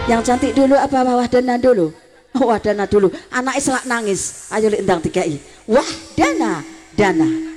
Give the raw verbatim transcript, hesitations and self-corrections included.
Yang cantik dulu apa Wahdana dulu? Oh, Wahdana dulu. Anak selak nangis. Ayo lek ndang dikai. Wahdana, Dana.